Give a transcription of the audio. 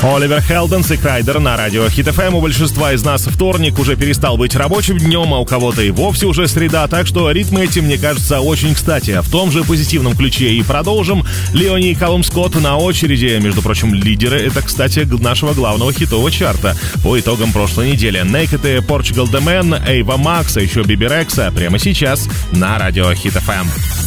Оливер Хелденс и Крайдер на радио Хит FM. У большинства из нас вторник уже перестал быть рабочим днем, а у кого-то и вовсе уже среда, так что ритмы эти, мне кажется, очень кстати. В том же позитивном ключе и продолжим. Леони и Калум Скотт на очереди. Между прочим, лидеры — это, кстати, нашего главного хитового чарта по итогам прошлой недели. Naked и Portugal The Man, Ava Max, а еще Биби Рекса прямо сейчас на радио Хит FM.